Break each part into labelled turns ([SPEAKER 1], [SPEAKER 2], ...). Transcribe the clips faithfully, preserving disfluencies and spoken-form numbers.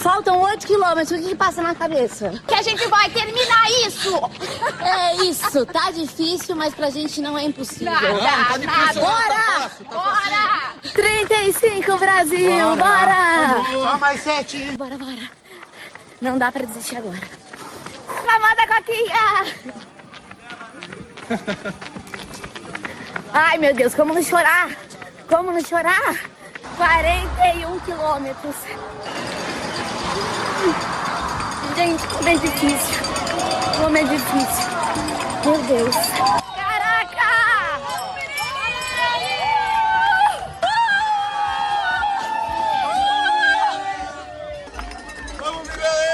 [SPEAKER 1] Faltam oito quilômetros, o que, que passa na cabeça?
[SPEAKER 2] Que a gente vai terminar isso!
[SPEAKER 1] É isso, tá difícil, mas pra gente não é impossível.
[SPEAKER 2] Nada,
[SPEAKER 3] não, tá difícil,
[SPEAKER 2] nada.
[SPEAKER 1] Bora!
[SPEAKER 3] Tá fácil, tá
[SPEAKER 2] Bora!
[SPEAKER 1] trinta e cinco, Brasil, bora!
[SPEAKER 3] Só mais sete.
[SPEAKER 1] Bora, bora. Não dá pra desistir agora. Mamada coquinha! Ai, meu Deus, como não chorar? Como não chorar? quarenta e um quilômetros. Gente, como é difícil. Como é difícil. Meu Deus. Caraca!
[SPEAKER 3] Vamos, Miguel!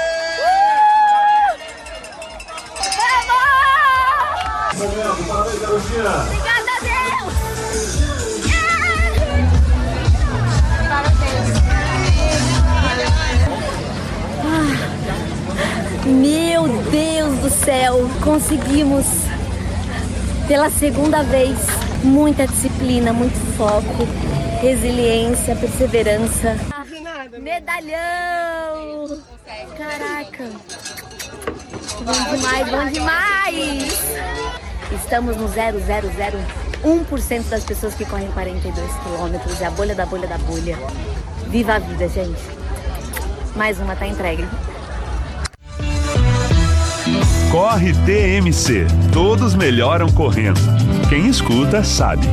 [SPEAKER 1] Vamos!
[SPEAKER 3] Parabéns, garotinha!
[SPEAKER 1] Obrigada a Deus! Meu Deus do céu, conseguimos pela segunda vez. Muita disciplina, muito foco, resiliência, perseverança. Medalhão! Caraca! Bom demais, bom demais! Estamos no zero vírgula zero zero um por cento das pessoas que correm quarenta e dois quilômetros. É a bolha da bolha da bolha. Viva a vida, gente! Mais uma tá entregue.
[SPEAKER 4] Corre T M C. Todos melhoram correndo. Quem escuta sabe.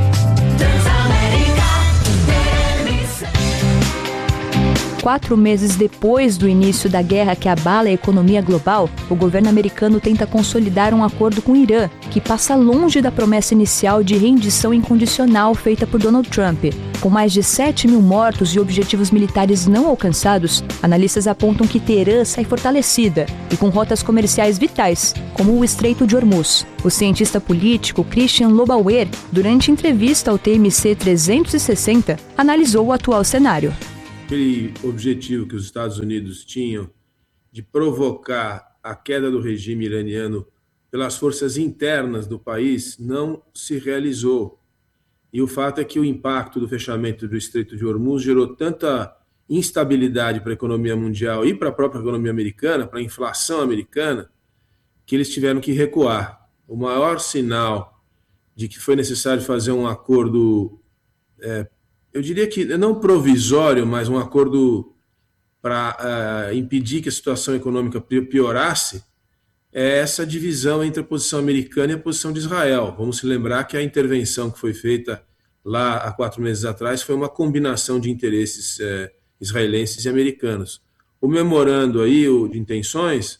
[SPEAKER 5] Quatro meses depois do início da guerra que abala a economia global, o governo americano tenta consolidar um acordo com o Irã, que passa longe da promessa inicial de rendição incondicional feita por Donald Trump. Com mais de sete mil mortos e objetivos militares não alcançados, analistas apontam que Teherã sai fortalecida e com rotas comerciais vitais, como o Estreito de Hormuz. O cientista político Christian Lobauer, durante entrevista ao T M C trezentos e sessenta, analisou o atual cenário.
[SPEAKER 6] Aquele objetivo que os Estados Unidos tinham de provocar a queda do regime iraniano pelas forças internas do país não se realizou. E o fato é que o impacto do fechamento do Estreito de Hormuz gerou tanta instabilidade para a economia mundial e para a própria economia americana, para a inflação americana, que eles tiveram que recuar. O maior sinal de que foi necessário fazer um acordo, é, eu diria que não provisório, mas um acordo para uh, impedir que a situação econômica piorasse, é essa divisão entre a posição americana e a posição de Israel. Vamos se lembrar que a intervenção que foi feita lá há quatro meses atrás foi uma combinação de interesses eh, israelenses e americanos. O memorando aí o, de intenções,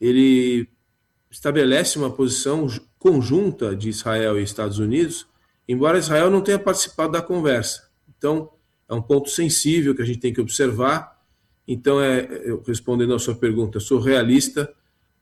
[SPEAKER 6] ele estabelece uma posição conjunta de Israel e Estados Unidos, embora Israel não tenha participado da conversa. Então, é um ponto sensível que a gente tem que observar. Então, é, eu, respondendo à sua pergunta, eu sou realista,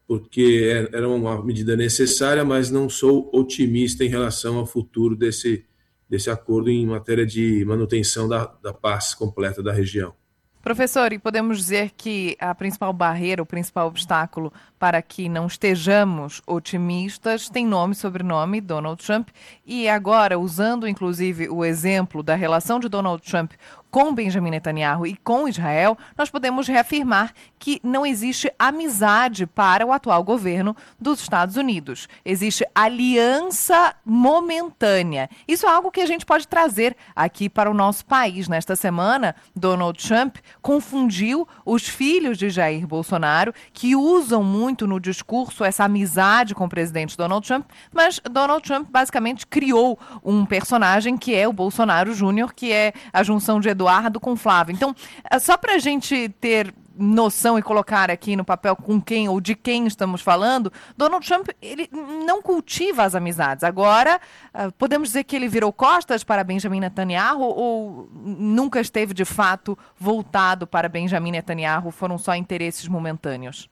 [SPEAKER 6] porque era uma medida necessária, mas não sou otimista em relação ao futuro desse, desse acordo em matéria de manutenção da, da paz completa da região.
[SPEAKER 7] Professor, e podemos dizer que a principal barreira, o principal obstáculo para que não estejamos otimistas tem nome e sobrenome, Donald Trump. E agora, usando inclusive o exemplo da relação de Donald Trump com Benjamin Netanyahu e com Israel, nós podemos reafirmar que não existe amizade para o atual governo dos Estados Unidos. Existe aliança momentânea. Isso é algo que a gente pode trazer aqui para o nosso país. Nesta semana, Donald Trump confundiu os filhos de Jair Bolsonaro, que usam muito no discurso essa amizade com o presidente Donald Trump, mas Donald Trump basicamente criou um personagem que é o Bolsonaro Júnior, que é a junção de Eduardo com Flávio. Então, só para a gente ter noção e colocar aqui no papel com quem ou de quem estamos falando, Donald Trump, ele não cultiva as amizades. Agora, podemos dizer que ele virou costas para Benjamin Netanyahu ou nunca esteve de fato voltado para Benjamin Netanyahu? Foram só interesses momentâneos?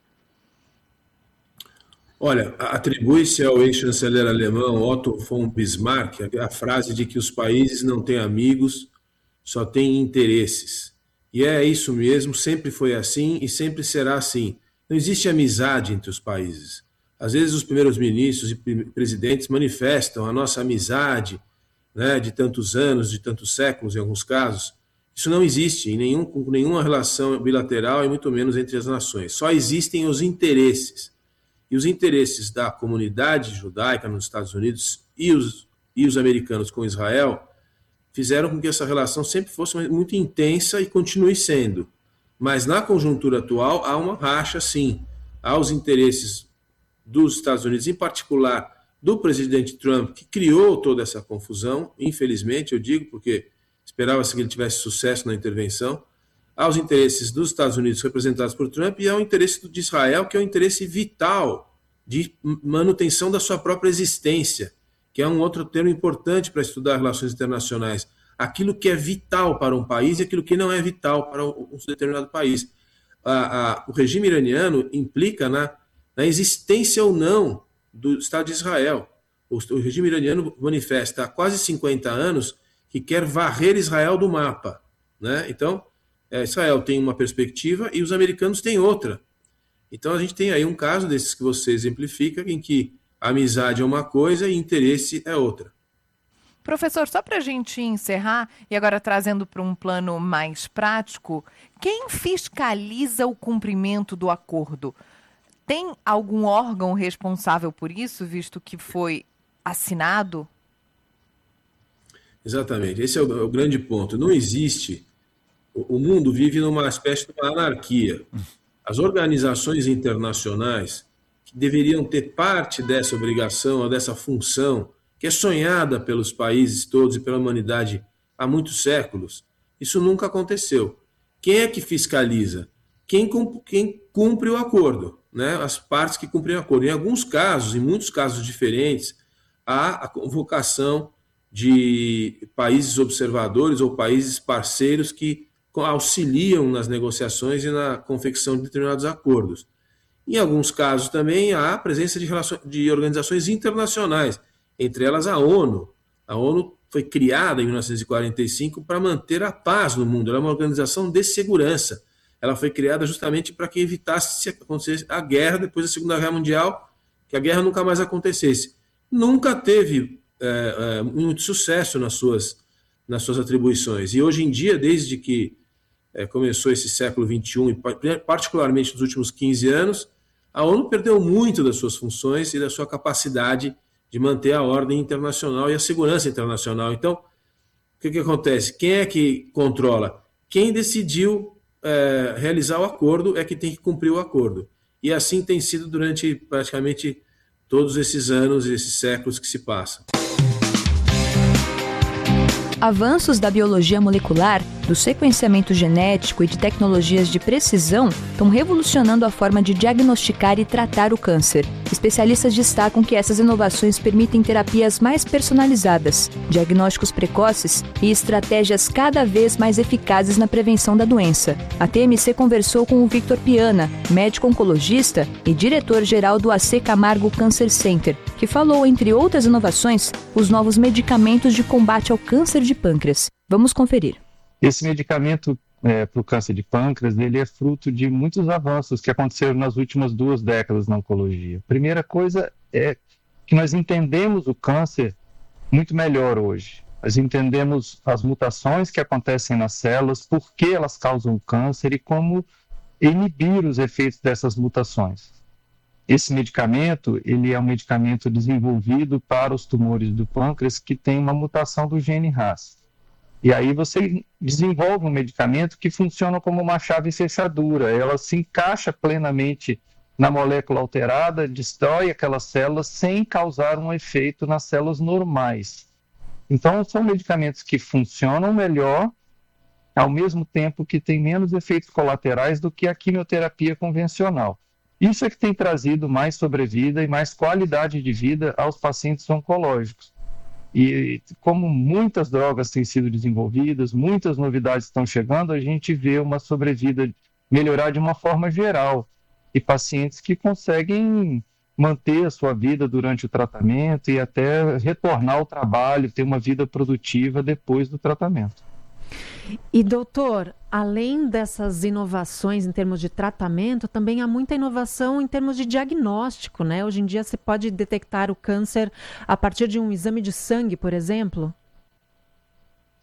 [SPEAKER 6] Olha, atribui-se ao ex-chanceler alemão Otto von Bismarck a frase de que os países não têm amigos, só têm interesses. E é isso mesmo, sempre foi assim e sempre será assim. Não existe amizade entre os países. Às vezes os primeiros ministros e presidentes manifestam a nossa amizade, né, de tantos anos, de tantos séculos em alguns casos, Isso não existe em nenhum, nenhuma relação bilateral e muito menos entre as nações. Só existem os interesses. E os interesses da comunidade judaica nos Estados Unidos e os, e os americanos com Israel fizeram com que essa relação sempre fosse muito intensa e continue sendo. Mas na conjuntura atual há uma racha, sim. Há os interesses dos Estados Unidos, em particular do presidente Trump, que criou toda essa confusão, infelizmente, eu digo, porque esperava-se que ele tivesse sucesso na intervenção. Há os interesses dos Estados Unidos representados por Trump e há o interesse de Israel, que é o interesse vital de manutenção da sua própria existência, que é um outro termo importante para estudar relações internacionais. Aquilo que é vital para um país e aquilo que não é vital para um determinado país. A, a, o regime iraniano implica na, na existência ou não do Estado de Israel. O, o regime iraniano manifesta há quase cinquenta anos que quer varrer Israel do mapa, né? Então, é, Israel tem uma perspectiva e os americanos têm outra. Então, a gente tem aí um caso desses que você exemplifica, em que a amizade é uma coisa e interesse é outra.
[SPEAKER 7] Professor, só para a gente encerrar, e agora trazendo para um plano mais prático, quem fiscaliza o cumprimento do acordo? Tem algum órgão responsável por isso, visto que foi assinado?
[SPEAKER 6] Exatamente, esse é o, é o grande ponto. Não existe, o, o mundo vive numa espécie de uma anarquia. As organizações internacionais, que deveriam ter parte dessa obrigação, ou dessa função, que é sonhada pelos países todos e pela humanidade há muitos séculos, isso nunca aconteceu. Quem é que fiscaliza? Quem, quem cumpre o acordo, né? As partes que cumprem o acordo. Em alguns casos, em muitos casos diferentes, há a convocação de países observadores ou países parceiros que auxiliam nas negociações e na confecção de determinados acordos. Em alguns casos também há a presença de, relações, de organizações internacionais, entre elas a ONU. A ONU foi criada em mil novecentos e quarenta e cinco para manter a paz no mundo. Ela é uma organização de segurança. Ela foi criada justamente para que evitasse se acontecesse a guerra depois da Segunda Guerra Mundial, que a guerra nunca mais acontecesse. Nunca teve é, é, muito sucesso nas suas, nas suas atribuições. E hoje em dia, desde que é, começou esse século vinte e um, e particularmente nos últimos quinze anos, a ONU perdeu muito das suas funções e da sua capacidade de manter a ordem internacional e a segurança internacional. Então, o que, que acontece? Quem é que controla? Quem decidiu é, realizar o acordo é que tem que cumprir o acordo. E assim tem sido durante praticamente todos esses anos e esses séculos que se passam.
[SPEAKER 5] Avanços da biologia molecular, do sequenciamento genético e de tecnologias de precisão estão revolucionando a forma de diagnosticar e tratar o câncer. Especialistas destacam que essas inovações permitem terapias mais personalizadas, diagnósticos precoces e estratégias cada vez mais eficazes na prevenção da doença. A T M C conversou com o Victor Piana, médico oncologista e diretor-geral do A C Camargo Cancer Center, que falou, entre outras inovações, os novos medicamentos de combate ao câncer de pâncreas. Vamos conferir.
[SPEAKER 8] Esse medicamento é, para o câncer de pâncreas, ele é fruto de muitos avanços que aconteceram nas últimas duas décadas na oncologia. A primeira coisa é que nós entendemos o câncer muito melhor hoje. Nós entendemos as mutações que acontecem nas células, por que elas causam câncer e como inibir os efeitos dessas mutações. Esse medicamento, ele é um medicamento desenvolvido para os tumores do pâncreas que tem uma mutação do gene R A S. E aí você desenvolve um medicamento que funciona como uma chave fechadura. Ela se encaixa plenamente na molécula alterada, destrói aquelas células sem causar um efeito nas células normais. Então, são medicamentos que funcionam melhor, ao mesmo tempo que têm menos efeitos colaterais do que a quimioterapia convencional. Isso é que tem trazido mais sobrevida e mais qualidade de vida aos pacientes oncológicos. E como muitas drogas têm sido desenvolvidas, muitas novidades estão chegando, a gente vê uma sobrevida melhorar de uma forma geral. E pacientes que conseguem manter a sua vida durante o tratamento e até retornar ao trabalho, ter uma vida produtiva depois do tratamento.
[SPEAKER 9] E doutor, além dessas inovações em termos de tratamento, também há muita inovação em termos de diagnóstico, né? Hoje em dia você pode detectar o câncer a partir de um exame de sangue, por exemplo?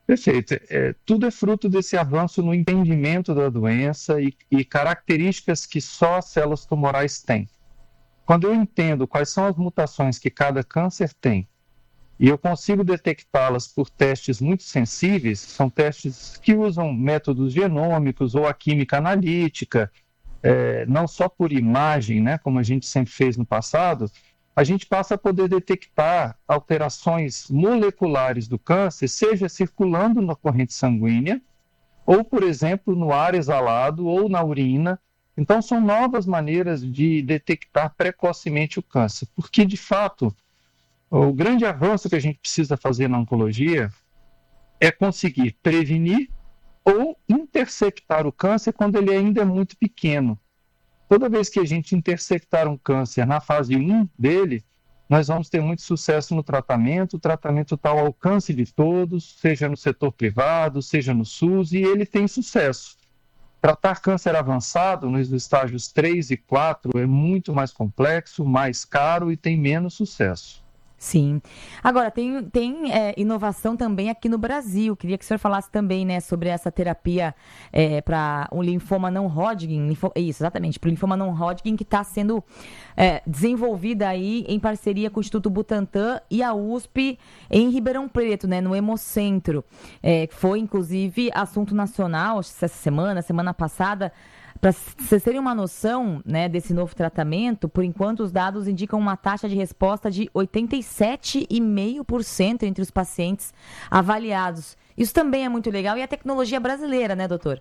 [SPEAKER 8] Perfeito. É, tudo é fruto desse avanço no entendimento da doença e, e características que só as células tumorais têm. Quando eu entendo quais são as mutações que cada câncer tem e eu consigo detectá-las por testes muito sensíveis, são testes que usam métodos genômicos ou a química analítica, é, não só por imagem, né, como a gente sempre fez no passado, a gente passa a poder detectar alterações moleculares do câncer, seja circulando na corrente sanguínea, ou, por exemplo, no ar exalado ou na urina. Então, são novas maneiras de detectar precocemente o câncer, porque, de fato, o grande avanço que a gente precisa fazer na oncologia é conseguir prevenir ou interceptar o câncer quando ele ainda é muito pequeno. Toda vez que a gente interceptar um câncer na fase um dele, nós vamos ter muito sucesso no tratamento. O tratamento está ao alcance de todos, seja no setor privado, seja no SUS, e ele tem sucesso. Tratar câncer avançado nos estágios três e quatro é muito mais complexo, mais caro e tem menos sucesso.
[SPEAKER 10] Sim. Agora, tem, tem é, inovação também aqui no Brasil. Queria que o senhor falasse também, né, sobre essa terapia é, para um linfoma não Hodgkin. Linfo, isso, exatamente, para o linfoma não Hodgkin, que está sendo é, desenvolvida aí em parceria com o Instituto Butantan e a U S P em Ribeirão Preto, né, no Hemocentro. É, foi, inclusive, assunto nacional essa semana, semana passada. Para vocês terem uma noção, né, desse novo tratamento, por enquanto os dados indicam uma taxa de resposta de oitenta e sete vírgula cinco por cento entre os pacientes avaliados. Isso também é muito legal e a tecnologia brasileira, né, doutor?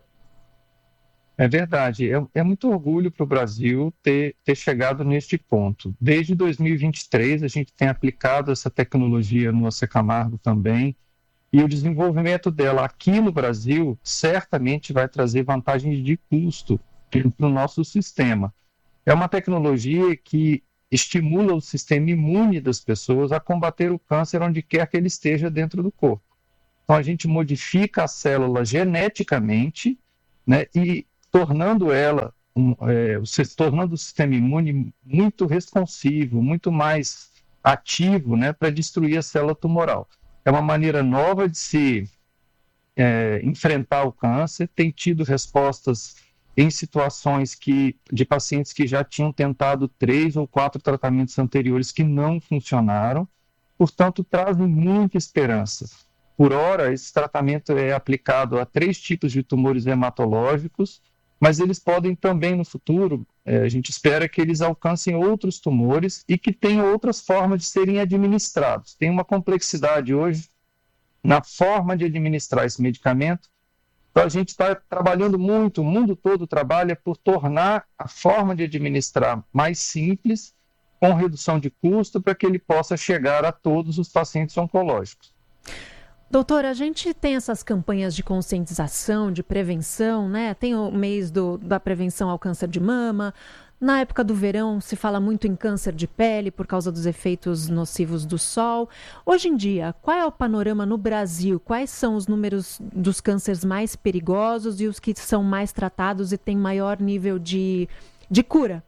[SPEAKER 8] É verdade. É, é muito orgulho para o Brasil ter, ter chegado neste ponto. Desde dois mil e vinte e três, a gente tem aplicado essa tecnologia no Ossé Camargo também. E o desenvolvimento dela aqui no Brasil certamente vai trazer vantagens de custo para o nosso sistema. É uma tecnologia que estimula o sistema imune das pessoas a combater o câncer onde quer que ele esteja dentro do corpo. Então, a gente modifica a célula geneticamente, né, e tornando ela, um, é, tornando o sistema imune muito responsivo, muito mais ativo, né, para destruir a célula tumoral. É uma maneira nova de se é, enfrentar o câncer, tem tido respostas em situações que, de pacientes que já tinham tentado três ou quatro tratamentos anteriores que não funcionaram, portanto, trazem muita esperança. Por hora, esse tratamento é aplicado a três tipos de tumores hematológicos, mas eles podem também, no futuro, é, a gente espera que eles alcancem outros tumores e que tenham outras formas de serem administrados. Tem uma complexidade hoje na forma de administrar esse medicamento. Então, a gente está trabalhando muito, o mundo todo trabalha por tornar a forma de administrar mais simples, com redução de custo, para que ele possa chegar a todos os pacientes oncológicos.
[SPEAKER 9] Doutora, a gente tem essas campanhas de conscientização, de prevenção, né? Tem o mês do, da prevenção ao câncer de mama. Na época do verão se fala muito em câncer de pele por causa dos efeitos nocivos do sol. Hoje em dia, qual é o panorama no Brasil? Quais são os números dos cânceres mais perigosos e os que são mais tratados e têm maior nível de, de cura?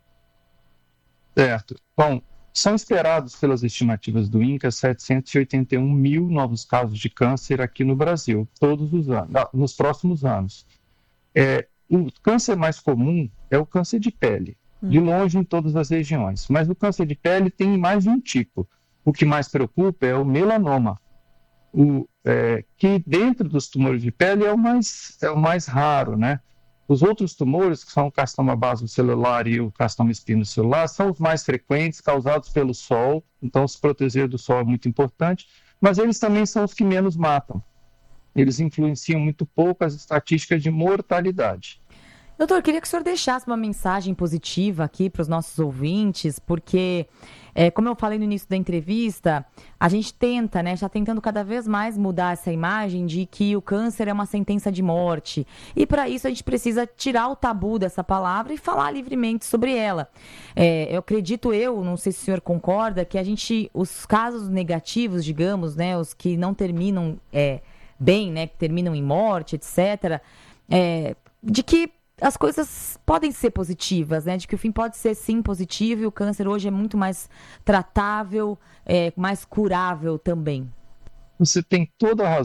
[SPEAKER 8] Certo. Bom, são esperados pelas estimativas do INCA setecentos e oitenta e um mil novos casos de câncer aqui no Brasil, todos os anos, nos próximos anos. É, o câncer mais comum é o câncer de pele, de longe em todas as regiões, mas o câncer de pele tem mais de um tipo. O que mais preocupa é o melanoma, o, é, que dentro dos tumores de pele é o mais, é o mais raro, né? Os outros tumores, que são o carcinoma basocelular e o carcinoma espinocelular, são os mais frequentes, causados pelo sol, então se proteger do sol é muito importante, mas eles também são os que menos matam. Eles influenciam muito pouco as estatísticas de mortalidade.
[SPEAKER 10] Doutor, eu queria que o senhor deixasse uma mensagem positiva aqui para os nossos ouvintes, porque, é, como eu falei no início da entrevista, a gente tenta, né, está tentando cada vez mais mudar essa imagem de que o câncer é uma sentença de morte. E para isso a gente precisa tirar o tabu dessa palavra e falar livremente sobre ela. É, eu acredito eu, não sei se o senhor concorda, que a gente, os casos negativos, digamos, né, os que não terminam é, bem, né, que terminam em morte, etcétera, é, de que as coisas podem ser positivas, né? De que o fim pode ser sim positivo e o câncer hoje é muito mais tratável, é, mais curável também.
[SPEAKER 8] Você tem toda a razão.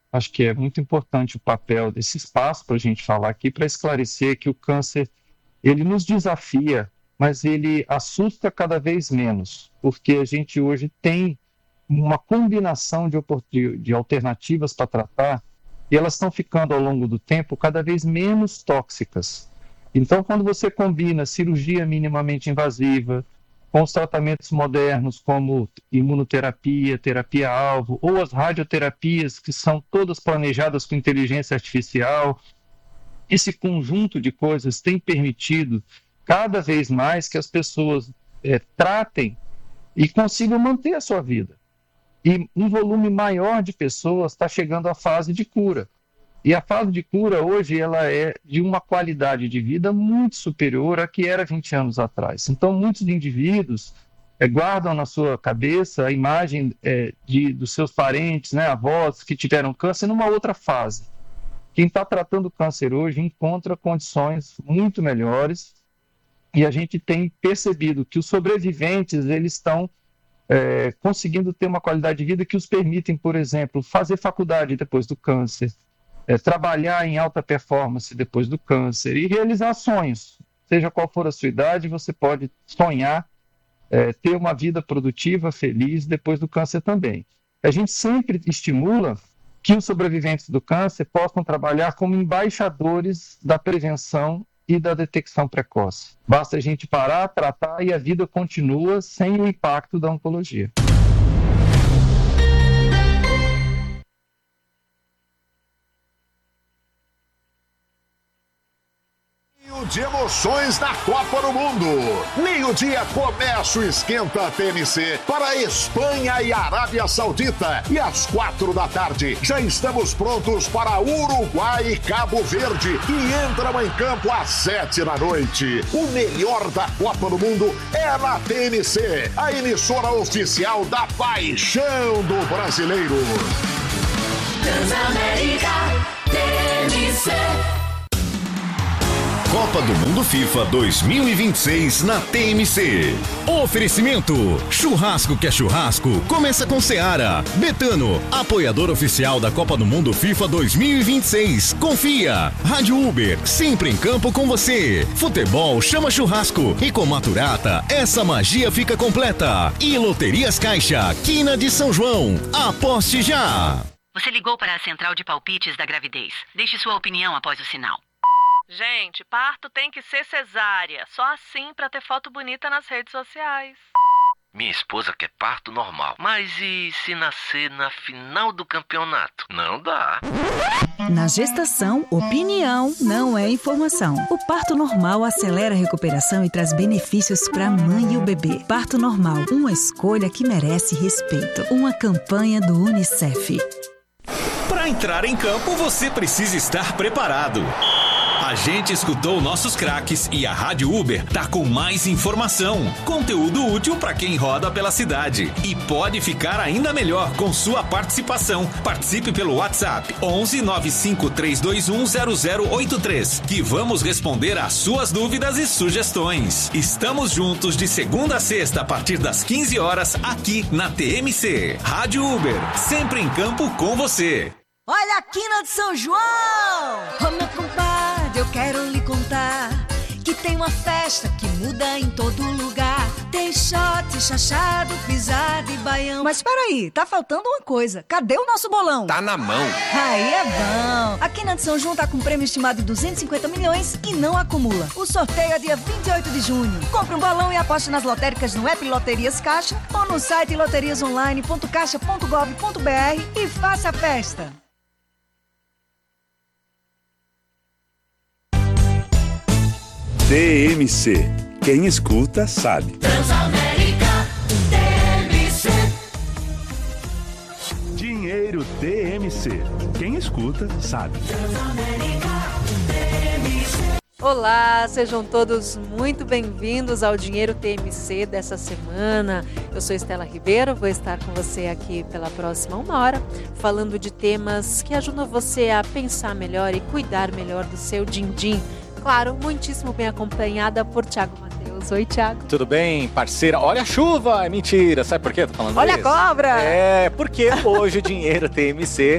[SPEAKER 8] acho que é muito importante o papel desse espaço para a gente falar aqui, para esclarecer que o câncer, ele nos desafia, mas ele assusta cada vez menos, porque a gente hoje tem uma combinação de, de, de alternativas para tratar, e elas estão ficando ao longo do tempo cada vez menos tóxicas. Então, quando você combina cirurgia minimamente invasiva com os tratamentos modernos como imunoterapia, terapia-alvo, ou as radioterapias, que são todas planejadas com inteligência artificial, esse conjunto de coisas tem permitido cada vez mais que as pessoas é, tratem e consigam manter a sua vida. E um volume maior de pessoas está chegando à fase de cura. E a fase de cura hoje ela é de uma qualidade de vida muito superior à que era vinte anos atrás. Então, muitos indivíduos é, guardam na sua cabeça a imagem é, de, dos seus parentes, né, avós que tiveram câncer numa outra fase. Quem está tratando câncer hoje encontra condições muito melhores, e a gente tem percebido que os sobreviventes eles estão é, conseguindo ter uma qualidade de vida que os permitem, por exemplo, fazer faculdade depois do câncer, é, trabalhar em alta performance depois do câncer e realizar sonhos. Seja qual for a sua idade, você pode sonhar, é, ter uma vida produtiva, feliz depois do câncer também. A gente sempre estimula que os sobreviventes do câncer possam trabalhar como embaixadores da prevenção e da detecção precoce. Basta a gente parar, tratar e a vida continua sem o impacto da oncologia.
[SPEAKER 11] De emoções da Copa do Mundo. Meio-dia começa o Esquenta T M C para Espanha e Arábia Saudita. E às quatro da tarde já estamos prontos para Uruguai e Cabo Verde, que entram em campo às sete da noite. O melhor da Copa do Mundo é na T M C, a emissora oficial da paixão do brasileiro.
[SPEAKER 12] Transamérica T M C.
[SPEAKER 13] Copa do Mundo FIFA dois mil e vinte e seis na T M C. Oferecimento: churrasco que é churrasco, começa com Seara. Betano, apoiador oficial da Copa do Mundo FIFA dois mil e vinte e seis. Confia. Rádio Uber, sempre em campo com você. Futebol chama churrasco. E com Maturata, essa magia fica completa. E Loterias Caixa, Quina de São João. Aposte já.
[SPEAKER 14] Você ligou para a central de palpites da gravidez. Deixe sua opinião após o sinal.
[SPEAKER 15] Gente, parto tem que ser cesárea. Só assim pra ter foto bonita nas redes sociais.
[SPEAKER 16] Minha esposa quer parto normal. Mas e se nascer na final do campeonato? Não dá.
[SPEAKER 17] Na gestação, opinião não é informação. O parto normal acelera a recuperação e traz benefícios para a mãe e o bebê. Parto normal, uma escolha que merece respeito. Uma campanha do Unicef.
[SPEAKER 18] Para entrar em campo, você precisa estar preparado. A gente escutou nossos craques e a Rádio Uber tá com mais informação, conteúdo útil para quem roda pela cidade. E pode ficar ainda melhor com sua participação. Participe pelo WhatsApp onze nove cinco três dois um zero zero oito três, que vamos responder às suas dúvidas e sugestões. Estamos juntos de segunda a sexta a partir das quinze horas aqui na T M C. Rádio Uber, sempre em campo com você.
[SPEAKER 19] Olha a Quina de São João! Ô meu compadre, eu quero lhe contar que tem uma festa que muda em todo lugar. Tem shot, chachado, pisada e baião. Mas peraí, tá faltando uma coisa. Cadê o nosso bolão?
[SPEAKER 16] Tá na mão.
[SPEAKER 19] Aí é bom. A Quina de São João tá com um prêmio estimado de duzentos e cinquenta milhões e não acumula. O sorteio é dia vinte e oito de junho. Compre um bolão e aposte nas lotéricas no app Loterias Caixa ou no site loterias online ponto caixa ponto gov ponto br e faça a festa.
[SPEAKER 4] T M C. Quem escuta, sabe.
[SPEAKER 12] Transamérica T M C.
[SPEAKER 4] Dinheiro T M C. Quem escuta, sabe.
[SPEAKER 12] Transamérica T M C.
[SPEAKER 9] Olá, sejam todos muito bem-vindos ao Dinheiro T M C dessa semana. Eu sou Estela Ribeiro, vou estar com você aqui pela próxima uma hora, falando de temas que ajudam você a pensar melhor e cuidar melhor do seu din-din. Claro, muitíssimo bem acompanhada por Thiago Matheus. Oi, Thiago.
[SPEAKER 20] Tudo bem, parceira? Olha a chuva! É mentira, sabe por quê? Tô falando
[SPEAKER 9] Olha
[SPEAKER 20] isso?
[SPEAKER 9] a cobra!
[SPEAKER 20] É, porque hoje o Dinheiro T M C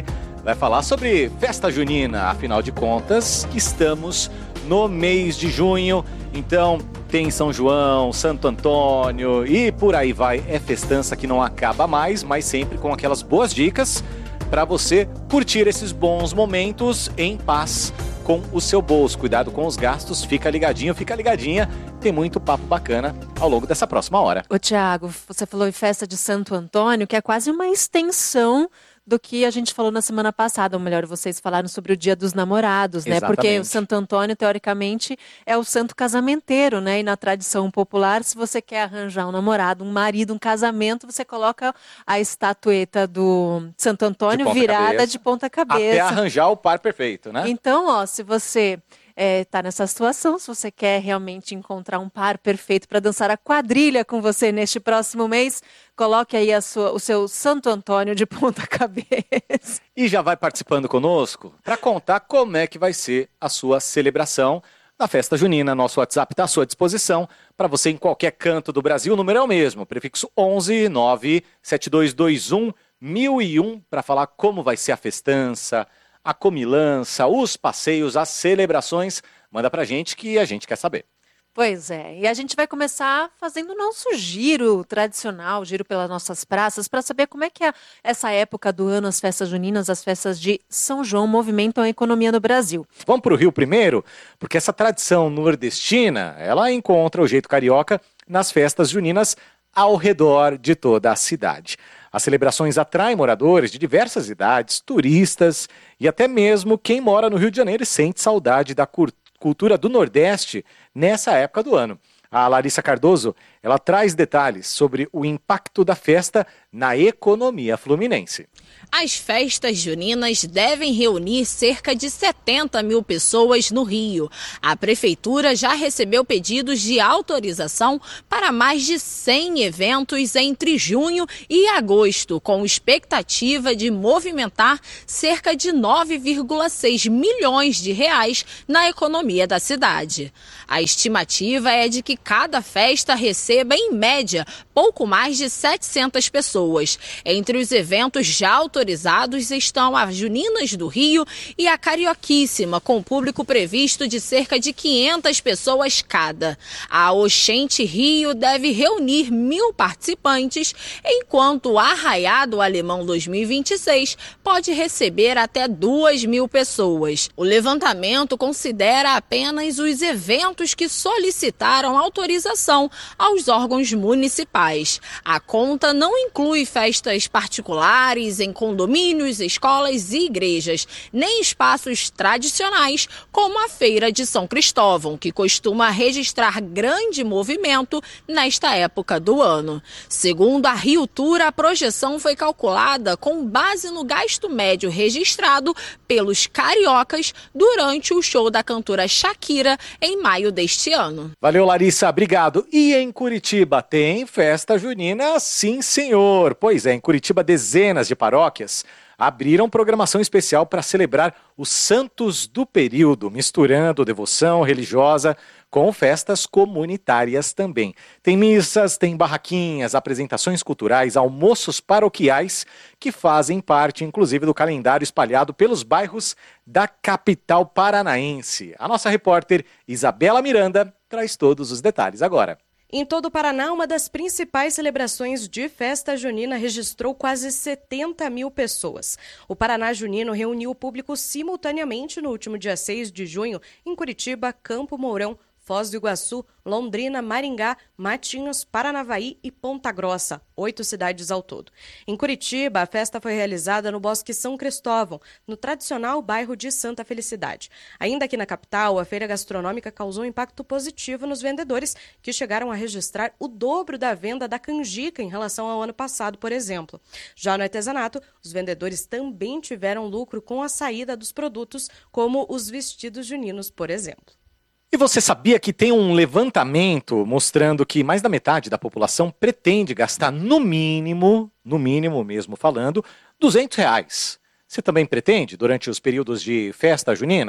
[SPEAKER 20] vai falar sobre festa junina. Afinal de contas, estamos no mês de junho, então tem São João, Santo Antônio e por aí vai. É festança que não acaba mais, mas sempre com aquelas boas dicas para você curtir esses bons momentos em paz com o seu bolso. Cuidado com os gastos, fica ligadinho, fica ligadinha. Tem muito papo bacana ao longo dessa próxima hora.
[SPEAKER 9] Ô, Tiago, você falou em festa de Santo Antônio, que é quase uma extensão do que a gente falou na semana passada, ou melhor, vocês falaram sobre o Dia dos Namorados, né?
[SPEAKER 20] Exatamente.
[SPEAKER 9] Porque o Santo Antônio, teoricamente, é o santo casamenteiro, né? E na tradição popular, se você quer arranjar um namorado, um marido, um casamento, você coloca a estatueta do Santo Antônio
[SPEAKER 20] De
[SPEAKER 9] virada
[SPEAKER 20] cabeça,
[SPEAKER 9] de ponta cabeça.
[SPEAKER 20] até arranjar o par perfeito, né?
[SPEAKER 9] Então, ó, se você está nessa situação, se você quer realmente encontrar um par perfeito para dançar a quadrilha com você neste próximo mês, coloque aí a sua, o seu Santo Antônio de ponta cabeça.
[SPEAKER 20] E já vai participando conosco para contar como é que vai ser a sua celebração da festa junina. Nosso WhatsApp está à sua disposição para você em qualquer canto do Brasil. O número é o mesmo, prefixo onze nove sete dois dois um mil e um, para falar como vai ser a festança, a comilança, os passeios, as celebrações. Manda pra gente que a gente quer saber.
[SPEAKER 9] Pois é, e a gente vai começar fazendo o nosso giro tradicional, giro pelas nossas praças, para saber como é que é essa época do ano, as festas juninas, as festas de São João movimentam a economia no Brasil.
[SPEAKER 20] Vamos pro Rio primeiro, porque essa tradição nordestina, ela encontra o jeito carioca nas festas juninas ao redor de toda a cidade. As celebrações atraem moradores de diversas idades, turistas e até mesmo quem mora no Rio de Janeiro e sente saudade da cultura do Nordeste nessa época do ano. A Larissa Cardoso, ela traz detalhes sobre o impacto da festa na economia fluminense.
[SPEAKER 21] As festas juninas devem reunir cerca de setenta mil pessoas no Rio. A prefeitura já recebeu pedidos de autorização para mais de cem eventos entre junho e agosto, com expectativa de movimentar cerca de nove vírgula seis milhões de reais na economia da cidade. A estimativa é de que cada festa receba, em média, pouco mais de setecentas pessoas. Entre os eventos já autorizados estão as Juninas do Rio e a Carioquíssima, com público previsto de cerca de quinhentas pessoas cada. A Oxente Rio deve reunir mil participantes, enquanto o Arraiado Alemão dois mil e vinte e seis pode receber até duas mil pessoas. O levantamento considera apenas os eventos que solicitaram autorização aos órgãos municipais. A conta não inclui festas particulares em condomínios, escolas e igrejas, nem espaços tradicionais como a Feira de São Cristóvão, que costuma registrar grande movimento nesta época do ano. Segundo a Rio Tour, a projeção foi calculada com base no gasto médio registrado pelos cariocas durante o show da cantora Shakira em maio deste ano.
[SPEAKER 20] Valeu, Larissa, obrigado. E em Curitiba tem festa junina? Sim, senhor. Pois é, em Curitiba dezenas de paróquias abriram programação especial para celebrar os santos do período, misturando devoção religiosa com festas comunitárias também. Tem missas, tem barraquinhas, apresentações culturais, almoços paroquiais que fazem parte, inclusive, do calendário espalhado pelos bairros da capital paranaense. A nossa repórter Isabela Miranda traz todos os detalhes agora.
[SPEAKER 22] Em todo o Paraná, uma das principais celebrações de festa junina registrou quase setenta mil pessoas. O Paraná Junino reuniu o público simultaneamente no último dia seis de junho em Curitiba, Campo Mourão, Foz do Iguaçu, Londrina, Maringá, Matinhos, Paranavaí e Ponta Grossa, oito cidades ao todo. Em Curitiba, a festa foi realizada no Bosque São Cristóvão, no tradicional bairro de Santa Felicidade. Ainda aqui na capital, a feira gastronômica causou um impacto positivo nos vendedores, que chegaram a registrar o dobro da venda da canjica em relação ao ano passado, por exemplo. Já no artesanato, os vendedores também tiveram lucro com a saída dos produtos, como os vestidos juninos, por exemplo.
[SPEAKER 20] E você sabia que tem um levantamento mostrando que mais da metade da população pretende gastar no mínimo, no mínimo mesmo falando, duzentos reais. Você também pretende durante os períodos de festa junina?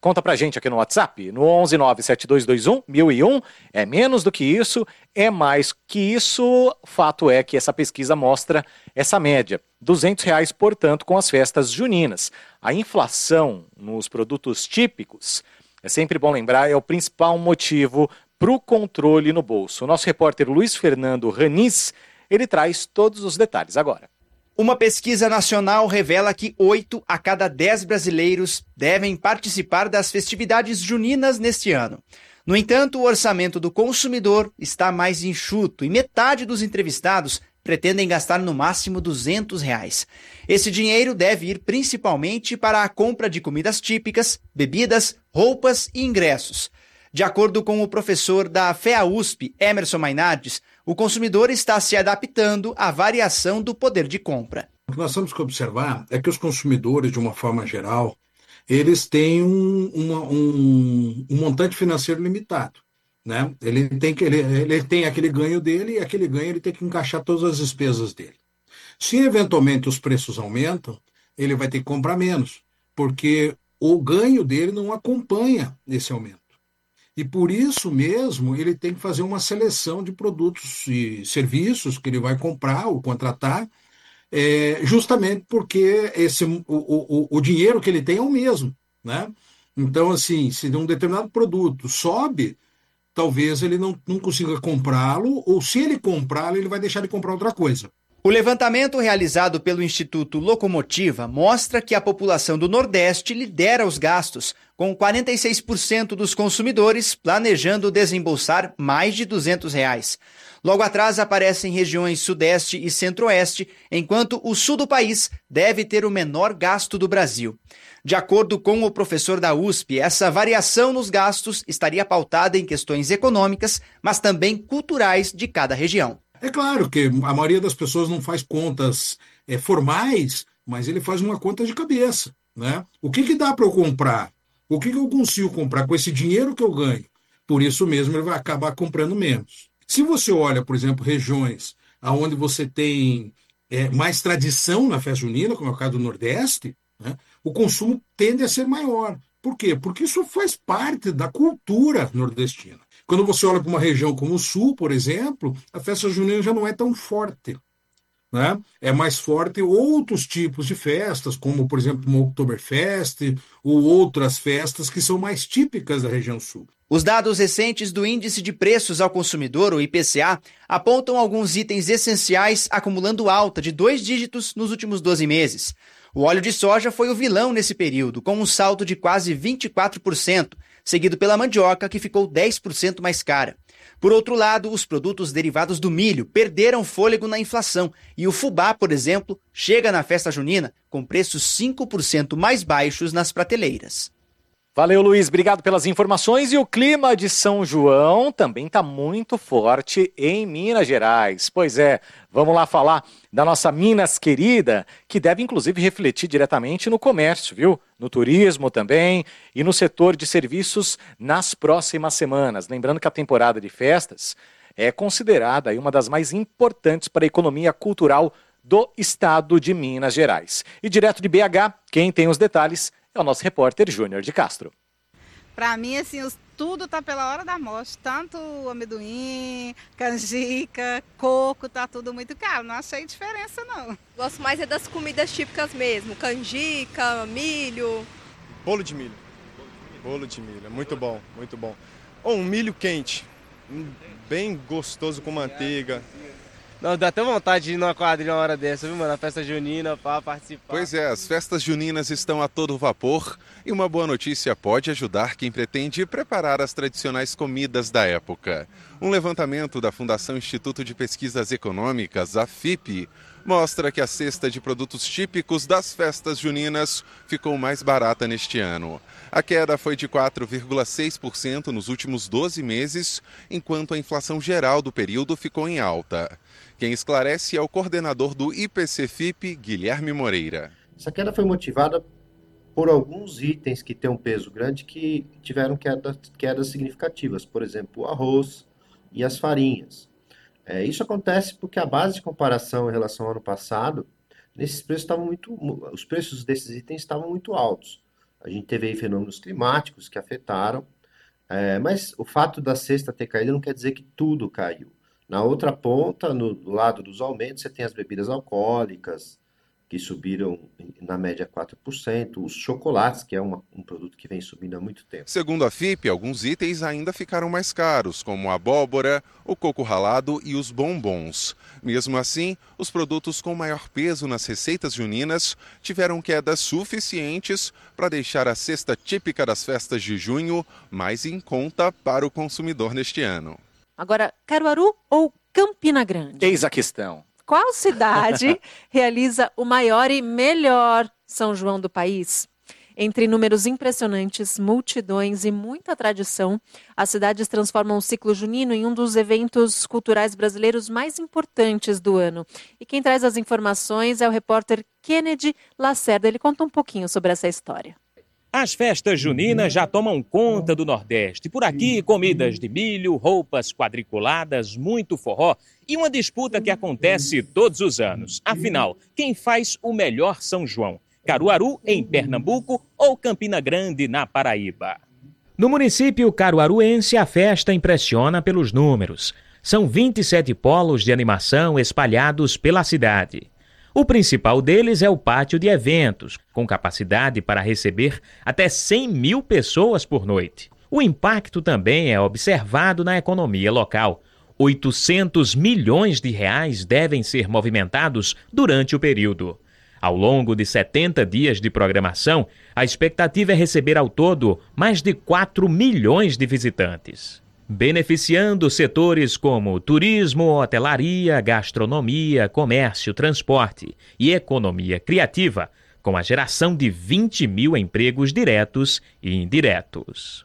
[SPEAKER 20] Conta pra gente aqui no WhatsApp, no onze nove sete dois dois um mil e um. É menos do que isso, é mais que isso. Fato é que essa pesquisa mostra essa média. duzentos reais, portanto, com as festas juninas. A inflação nos produtos típicos, é sempre bom lembrar, é o principal motivo para o controle no bolso. O nosso repórter Luiz Fernando Raniz, ele traz todos os detalhes agora.
[SPEAKER 2] Uma pesquisa nacional revela que oito a cada dez brasileiros devem participar das festividades juninas neste ano. No entanto, o orçamento do consumidor está mais enxuto e metade dos entrevistados pretendem gastar no máximo duzentos reais. Esse dinheiro deve ir principalmente para a compra de comidas típicas, bebidas, roupas e ingressos. De acordo com o professor da FEA-USP, Emerson Mainardes, o consumidor está se adaptando à variação do poder de compra.
[SPEAKER 3] O que nós temos que observar é que os consumidores, de uma forma geral, eles têm um, uma, um, um montante financeiro limitado. Né? Ele, tem que, ele, ele tem aquele ganho dele e aquele ganho ele tem que encaixar todas as despesas dele. Se eventualmente os preços aumentam, ele vai ter que comprar menos, porque o ganho dele não acompanha esse aumento. E por isso mesmo ele tem que fazer uma seleção de produtos e serviços que ele vai comprar ou contratar, é, justamente porque esse, o, o, o dinheiro que ele tem é o mesmo. Né? Então, assim, se um determinado produto sobe, talvez ele não, não consiga comprá-lo, ou se ele comprá-lo, ele vai deixar de comprar outra coisa.
[SPEAKER 2] O levantamento realizado pelo Instituto Locomotiva mostra que a população do Nordeste lidera os gastos, com quarenta e seis por cento dos consumidores planejando desembolsar mais de duzentos reais. Logo atrás aparecem regiões Sudeste e Centro-Oeste, enquanto o Sul do país deve ter o menor gasto do Brasil. De acordo com o professor da U S P, essa variação nos gastos estaria pautada em questões econômicas, mas também culturais de cada região.
[SPEAKER 3] É claro que a maioria das pessoas não faz contas é, formais, mas ele faz uma conta de cabeça. Né? O que, que dá para eu comprar? O que, que eu consigo comprar com esse dinheiro que eu ganho? Por isso mesmo ele vai acabar comprando menos. Se você olha, por exemplo, regiões onde você tem é, mais tradição na festa junina, como é o caso do Nordeste, né, o consumo tende a ser maior. Por quê? Porque isso faz parte da cultura nordestina. Quando você olha para uma região como o Sul, por exemplo, a festa junina já não é tão forte. Né? É mais forte outros tipos de festas, como, por exemplo, uma Oktoberfest ou outras festas que são mais típicas da região Sul.
[SPEAKER 2] Os dados recentes do Índice de Preços ao Consumidor, o I P C A, apontam alguns itens essenciais acumulando alta de dois dígitos nos últimos doze meses. O óleo de soja foi o vilão nesse período, com um salto de quase vinte e quatro por cento, seguido pela mandioca, que ficou dez por cento mais cara. Por outro lado, os produtos derivados do milho perderam fôlego na inflação e o fubá, por exemplo, chega na festa junina com preços cinco por cento mais baixos nas prateleiras.
[SPEAKER 20] Valeu, Luiz. Obrigado pelas informações. E o clima de São João também está muito forte em Minas Gerais. Pois é, vamos lá falar da nossa Minas querida, que deve inclusive refletir diretamente no comércio, viu? No turismo também e no setor de serviços nas próximas semanas. Lembrando que a temporada de festas é considerada aí uma das mais importantes para a economia cultural do estado de Minas Gerais. E direto de B H, quem tem os detalhes é o nosso repórter Júnior de Castro.
[SPEAKER 23] Para mim, assim, os, tudo tá pela hora da morte. Tanto amendoim, canjica, coco, tá tudo muito caro. Não achei diferença, não.
[SPEAKER 24] Gosto mais é das comidas típicas mesmo. Canjica, milho.
[SPEAKER 25] Bolo de milho. Bolo de milho, é muito bom, muito bom. Ou um milho quente, bem gostoso com manteiga.
[SPEAKER 26] Não, dá até vontade de ir numa quadrilha uma hora dessa, viu, mano? A festa junina para participar.
[SPEAKER 27] Pois é, as festas juninas estão a todo vapor e uma boa notícia pode ajudar quem pretende preparar as tradicionais comidas da época. Um levantamento da Fundação Instituto de Pesquisas Econômicas, a F I P, mostra que a cesta de produtos típicos das festas juninas ficou mais barata neste ano. A queda foi de quatro vírgula seis por cento nos últimos doze meses, enquanto a inflação geral do período ficou em alta. Quem esclarece é o coordenador do I P C F I P, Guilherme Moreira.
[SPEAKER 28] Essa queda foi motivada por alguns itens que têm um peso grande que tiveram quedas, quedas significativas, por exemplo, o arroz e as farinhas. É, isso acontece porque a base de comparação em relação ao ano passado, nesses preços estavam muito, os preços desses itens estavam muito altos. A gente teve aí fenômenos climáticos que afetaram, é, mas o fato da cesta ter caído não quer dizer que tudo caiu. Na outra ponta, no do lado dos aumentos, você tem as bebidas alcoólicas, que subiram na média quatro por cento, os chocolates, que é uma, um produto que vem subindo há muito tempo.
[SPEAKER 27] Segundo a F I P, alguns itens ainda ficaram mais caros, como a abóbora, o coco ralado e os bombons. Mesmo assim, os produtos com maior peso nas receitas juninas tiveram quedas suficientes para deixar a cesta típica das festas de junho mais em conta para o consumidor neste ano.
[SPEAKER 9] Agora, Caruaru ou Campina Grande?
[SPEAKER 20] Eis a questão.
[SPEAKER 9] Qual cidade realiza o maior e melhor São João do país? Entre números impressionantes, multidões e muita tradição, as cidades transformam o ciclo junino em um dos eventos culturais brasileiros mais importantes do ano. E quem traz as informações é o repórter Kennedy Lacerda. Ele conta um pouquinho sobre essa história.
[SPEAKER 1] As festas juninas já tomam conta do Nordeste. Por aqui, comidas de milho, roupas quadriculadas, muito forró e uma disputa que acontece todos os anos. Afinal, quem faz o melhor São João? Caruaru, em Pernambuco, ou Campina Grande, na Paraíba? No município caruaruense, a festa impressiona pelos números. São vinte e sete polos de animação espalhados pela cidade. O principal deles é o pátio de eventos, com capacidade para receber até cem mil pessoas por noite. O impacto também é observado na economia local. oitocentos milhões de reais devem ser movimentados durante o período. Ao longo de setenta dias de programação, a expectativa é receber ao todo mais de quatro milhões de visitantes, beneficiando setores como turismo, hotelaria, gastronomia, comércio, transporte e economia criativa, com a geração de vinte mil empregos diretos e indiretos.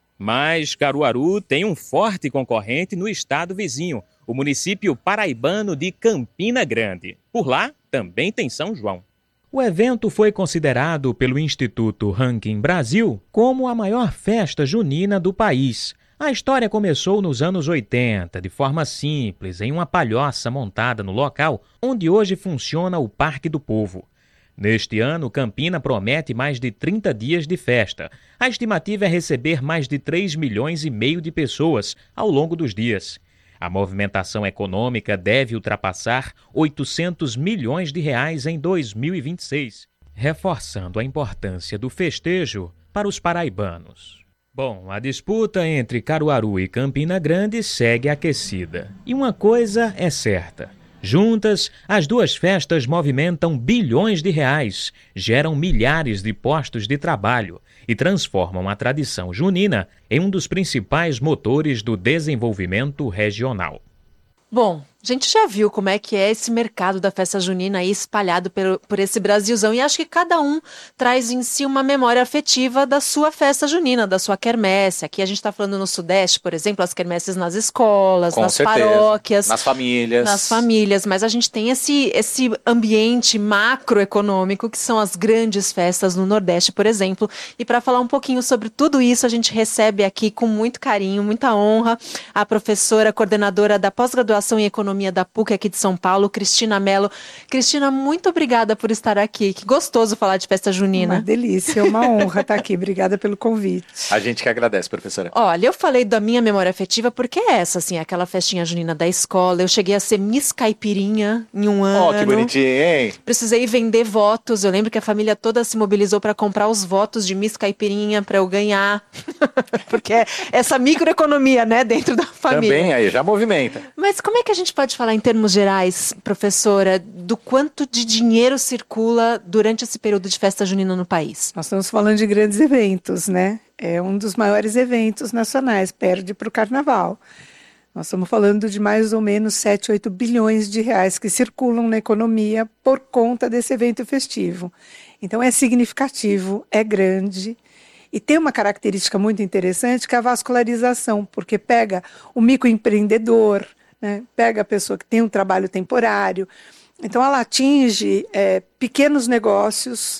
[SPEAKER 1] Mas Caruaru tem um forte concorrente no estado vizinho, o município paraibano de Campina Grande. Por lá também tem São João. O evento foi considerado pelo Instituto Ranking Brasil como a maior festa junina do país. A história começou nos anos oitenta, de forma simples, em uma palhoça montada no local onde hoje funciona o Parque do Povo. Neste ano, Campina promete mais de trinta dias de festa. A estimativa é receber mais de três milhões e meio de pessoas ao longo dos dias. A movimentação econômica deve ultrapassar oitocentos milhões de reais em dois mil e vinte e seis, reforçando a importância do festejo para os paraibanos. Bom, a disputa entre Caruaru e Campina Grande segue aquecida. E uma coisa é certa: juntas, as duas festas movimentam bilhões de reais, geram milhares de postos de trabalho e transformam a tradição junina em um dos principais motores do desenvolvimento regional.
[SPEAKER 9] Bom, a gente já viu como é que é esse mercado da festa junina aí espalhado por, por esse Brasilzão, e acho que cada um traz em si uma memória afetiva da sua festa junina, da sua quermesse. Aqui a gente está falando no Sudeste, por exemplo, as quermesses nas escolas,
[SPEAKER 20] Com
[SPEAKER 9] nas
[SPEAKER 20] certeza.
[SPEAKER 9] paróquias,
[SPEAKER 20] nas famílias.
[SPEAKER 9] nas famílias, mas a gente tem esse, esse ambiente macroeconômico que são as grandes festas no Nordeste, por exemplo. E para falar um pouquinho sobre tudo isso, a gente recebe aqui com muito carinho, muita honra, a professora coordenadora da pós-graduação em Economia da P U C aqui de São Paulo, Cristina Mello. Cristina, muito obrigada por estar aqui. Que gostoso falar de festa junina.
[SPEAKER 5] Uma delícia, uma honra estar aqui. Obrigada pelo convite.
[SPEAKER 20] A gente que agradece, professora.
[SPEAKER 9] Olha, eu falei da minha memória afetiva porque é essa, assim, aquela festinha junina da escola. Eu cheguei a ser Miss Caipirinha em um ano.
[SPEAKER 20] Ó, que bonitinho, hein?
[SPEAKER 9] Precisei vender votos. Eu lembro que a família toda se mobilizou para comprar os votos de Miss Caipirinha para eu ganhar. Porque é essa microeconomia, né, dentro da família.
[SPEAKER 20] Também, aí já movimenta.
[SPEAKER 9] Mas como é que a gente pode falar em termos gerais, professora, do quanto de dinheiro circula durante esse período de festa junina no país?
[SPEAKER 5] Nós estamos falando de grandes eventos, né? É um dos maiores eventos nacionais, perde para o Carnaval. Nós estamos falando de mais ou menos sete, oito bilhões de reais que circulam na economia por conta desse evento festivo. Então é significativo, é grande. E tem uma característica muito interessante que é a vascularização, porque pega o microempreendedor, né, pega a pessoa que tem um trabalho temporário. Então ela atinge é, pequenos negócios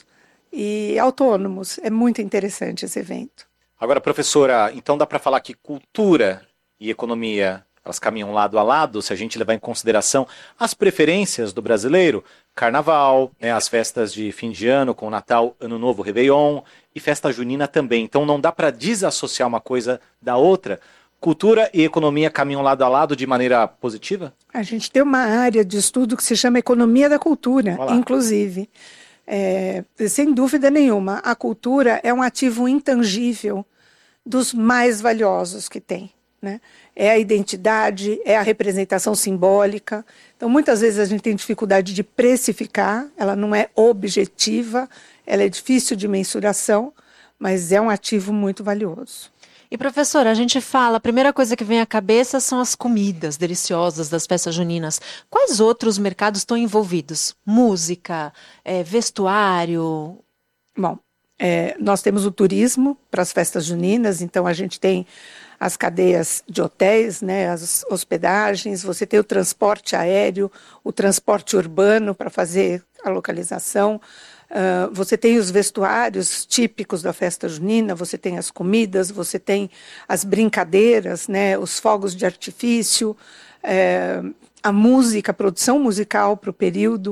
[SPEAKER 5] e autônomos. É muito interessante esse evento.
[SPEAKER 20] Agora, professora, então dá para falar que cultura e economia, elas caminham lado a lado, se a gente levar em consideração as preferências do brasileiro, Carnaval, né, as festas de fim de ano com Natal, Ano Novo, Réveillon, e festa junina também. Então não dá para desassociar uma coisa da outra. Cultura e economia caminham lado a lado de maneira positiva?
[SPEAKER 5] A gente tem uma área de estudo que se chama Economia da Cultura, inclusive. É, sem dúvida nenhuma, a cultura é um ativo intangível dos mais valiosos que tem, né? É a identidade, é a representação simbólica. Então, muitas vezes a gente tem dificuldade de precificar, ela não é objetiva, ela é difícil de mensuração, mas é um ativo muito valioso.
[SPEAKER 9] E, professora, a gente fala, a primeira coisa que vem à cabeça são as comidas deliciosas das festas juninas. Quais outros mercados estão envolvidos? Música, é, vestuário?
[SPEAKER 5] Bom, é, nós temos o turismo para as festas juninas, então a gente tem as cadeias de hotéis, né, as hospedagens, você tem o transporte aéreo, o transporte urbano para fazer a localização. Uh, você tem os vestuários típicos da festa junina, você tem as comidas, você tem as brincadeiras, né, os fogos de artifício, é, a música, a produção musical para o período.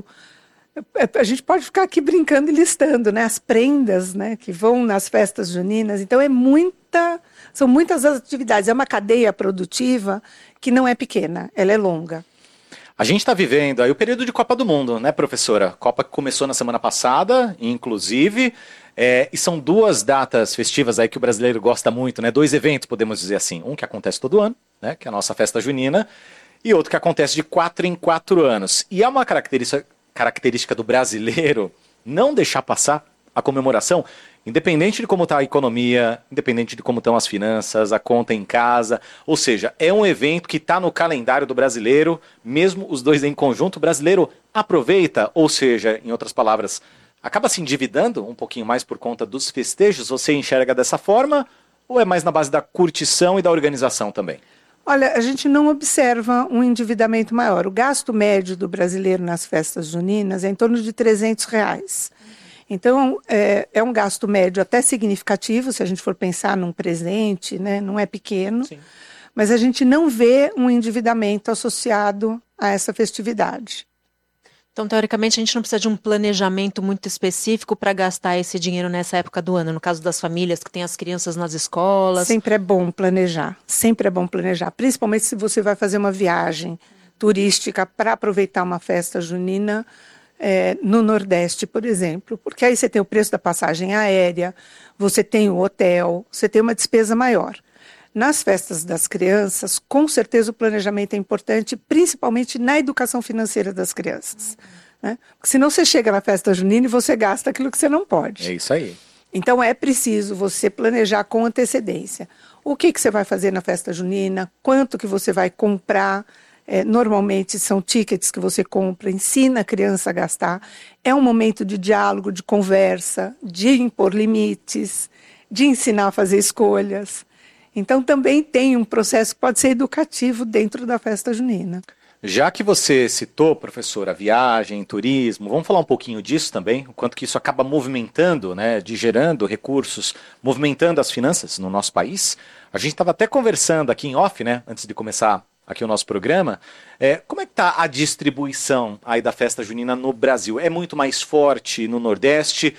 [SPEAKER 5] A gente pode ficar aqui brincando e listando, né, as prendas, né, que vão nas festas juninas. Então é muita, são muitas as atividades. É uma cadeia produtiva que não é pequena, ela é longa.
[SPEAKER 20] A gente está vivendo aí o período de Copa do Mundo, né, professora? Copa que começou na semana passada, inclusive, é, e são duas datas festivas aí que o brasileiro gosta muito, né? Dois eventos, podemos dizer assim. Um que acontece todo ano, né, que é a nossa festa junina, e outro que acontece de quatro em quatro anos. E é uma característica, característica do brasileiro não deixar passar a comemoração, independente de como está a economia, independente de como estão as finanças, a conta em casa. Ou seja, é um evento que está no calendário do brasileiro, mesmo os dois em conjunto. O brasileiro aproveita, ou seja, em outras palavras, acaba se endividando um pouquinho mais por conta dos festejos. Você enxerga dessa forma ou é mais na base da curtição e da organização também?
[SPEAKER 5] Olha, a gente não observa um endividamento maior. O gasto médio do brasileiro nas festas juninas é em torno de trezentos reais. Então, é, é um gasto médio até significativo, se a gente for pensar num presente, né? Não é pequeno, Sim. Mas a gente não vê um endividamento associado a essa festividade.
[SPEAKER 9] Então, teoricamente, a gente não precisa de um planejamento muito específico para gastar esse dinheiro nessa época do ano, no caso das famílias que têm as crianças nas escolas.
[SPEAKER 5] Sempre é bom planejar, sempre é bom planejar, principalmente se você vai fazer uma viagem turística para aproveitar uma festa junina, É, no Nordeste, por exemplo, porque aí você tem o preço da passagem aérea, você tem o hotel, você tem uma despesa maior. Nas festas das crianças, com certeza o planejamento é importante, principalmente na educação financeira das crianças. Né? Porque senão você chega na festa junina e você gasta aquilo que você não pode.
[SPEAKER 20] É isso aí.
[SPEAKER 5] Então é preciso você planejar com antecedência. O que, que você vai fazer na festa junina, quanto que você vai comprar. É, normalmente são tickets que você compra, ensina a criança a gastar. É um momento de diálogo, de conversa, de impor limites, de ensinar a fazer escolhas. Então também tem um processo que pode ser educativo dentro da festa junina.
[SPEAKER 20] Já que você citou, professora, viagem, turismo, vamos falar um pouquinho disso também, o quanto que isso acaba movimentando, né, de gerando recursos, movimentando as finanças no nosso país. A gente estava até conversando aqui em off, né, antes de começar aqui o nosso programa, é, como é que está a distribuição aí da festa junina no Brasil? É muito mais forte no Nordeste?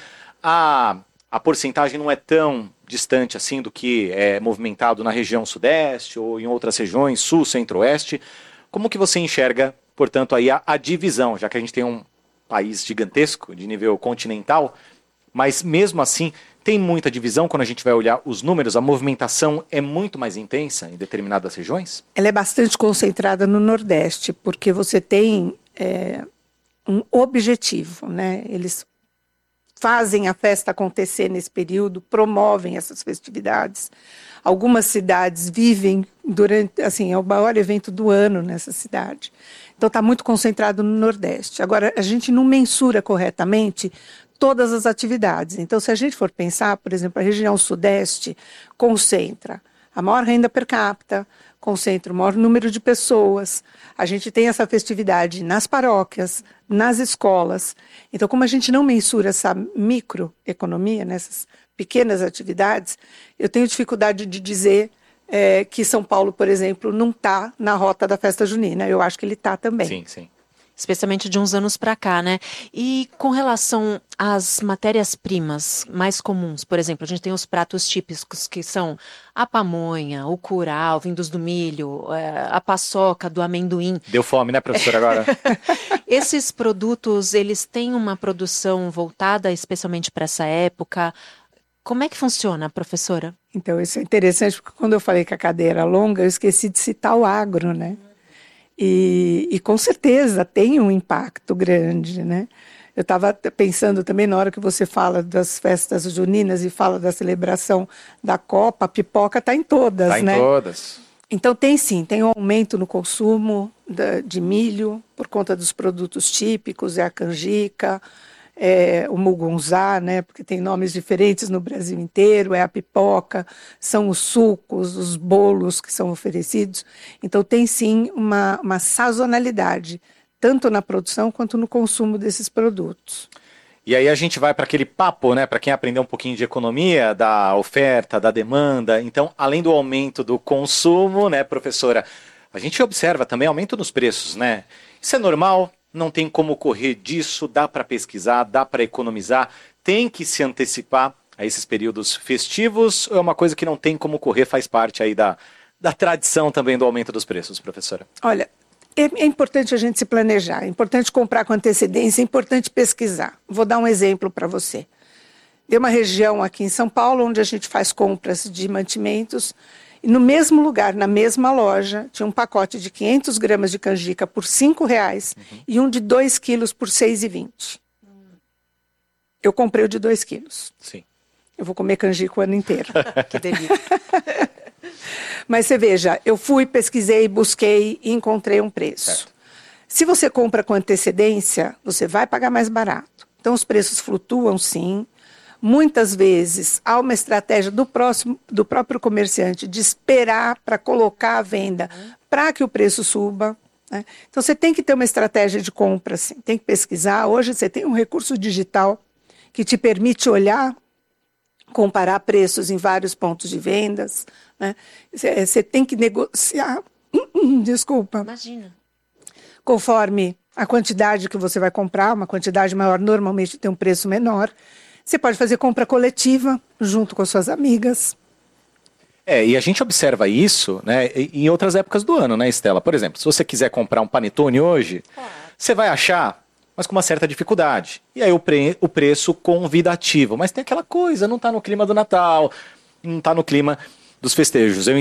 [SPEAKER 20] A, a porcentagem não é tão distante assim do que é movimentado na região Sudeste ou em outras regiões, Sul, Centro-Oeste? Como que você enxerga, portanto, aí a, a divisão, já que a gente tem um país gigantesco de nível continental, mas mesmo assim tem muita divisão quando a gente vai olhar os números, a movimentação é muito mais intensa em determinadas regiões?
[SPEAKER 5] Ela é bastante concentrada no Nordeste, porque você tem é, um objetivo, né? Eles fazem a festa acontecer nesse período, promovem essas festividades. Algumas cidades vivem durante, assim, é o maior evento do ano nessa cidade. Então está muito concentrado no Nordeste. Agora, a gente não mensura corretamente todas as atividades. Então, se a gente for pensar, por exemplo, a região Sudeste concentra a maior renda per capita, concentra o maior número de pessoas. A gente tem essa festividade nas paróquias, nas escolas. Então, como a gente não mensura essa microeconomia, nessas pequenas atividades, eu tenho dificuldade de dizer é, que São Paulo, por exemplo, não está na rota da festa junina. Eu acho que ele está também.
[SPEAKER 20] Sim, sim.
[SPEAKER 6] especialmente de uns anos para cá, né? E com relação às matérias-primas mais comuns, por exemplo, a gente tem os pratos típicos que são a pamonha, o curau, vindos do milho, a paçoca do amendoim.
[SPEAKER 20] Deu fome, né, professora, agora?
[SPEAKER 6] Esses produtos, eles têm uma produção voltada especialmente para essa época. Como é que funciona, professora?
[SPEAKER 5] Então, isso é interessante, porque quando eu falei que a cadeia era longa, eu esqueci de citar o agro, né? E, e com certeza tem um impacto grande, né? Eu estava pensando também na hora que você fala das festas juninas e fala da celebração da Copa, a pipoca está em todas,
[SPEAKER 20] Tá em
[SPEAKER 5] né?
[SPEAKER 20] todas.
[SPEAKER 5] Então tem sim, tem um aumento no consumo da- de milho por conta dos produtos típicos, é a canjica, é o mugunzá, né? Porque tem nomes diferentes no Brasil inteiro, é a pipoca, são os sucos, os bolos que são oferecidos. Então tem sim uma, uma sazonalidade, tanto na produção quanto no consumo desses produtos.
[SPEAKER 20] E aí a gente vai para aquele papo, né, para quem aprendeu um pouquinho de economia, da oferta, da demanda. Então, além do aumento do consumo, né, professora, a gente observa também aumento nos preços, né? Isso é normal, não tem como correr disso, dá para pesquisar, dá para economizar, tem que se antecipar a esses períodos festivos, ou é uma coisa que não tem como correr, faz parte aí da, da tradição também do aumento dos preços, professora?
[SPEAKER 5] Olha, é, é importante a gente se planejar, é importante comprar com antecedência, é importante pesquisar. Vou dar um exemplo para você. Tem uma região aqui em São Paulo onde a gente faz compras de mantimentos e no mesmo lugar, na mesma loja, tinha um pacote de quinhentas gramas de canjica por cinco reais uhum. e um de dois quilos por seis reais e vinte centavos. Eu comprei o de dois quilos.
[SPEAKER 20] Sim.
[SPEAKER 5] Eu vou comer canjica o ano inteiro. Que delícia. Mas você veja, eu fui, pesquisei, busquei e encontrei um preço. Certo. Se você compra com antecedência, você vai pagar mais barato. Então os preços flutuam sim. Muitas vezes há uma estratégia do, próximo, do próprio comerciante de esperar para colocar a venda uhum. para que o preço suba. Né? Então você tem que ter uma estratégia de compra, sim. Tem que pesquisar. Hoje você tem um recurso digital que te permite olhar, comparar preços em vários pontos de vendas. Né? Você, você tem que negociar. Desculpa.
[SPEAKER 6] Imagina.
[SPEAKER 5] Conforme a quantidade que você vai comprar, uma quantidade maior normalmente tem um preço menor. Você pode fazer compra coletiva junto com as suas amigas.
[SPEAKER 20] É, e a gente observa isso, né, em outras épocas do ano, né, Estela? Por exemplo, se você quiser comprar um panetone hoje, ah. você vai achar, mas com uma certa dificuldade. E aí o, pre o preço convidativo. Mas tem aquela coisa, não está no clima do Natal, não está no clima dos festejos. Eu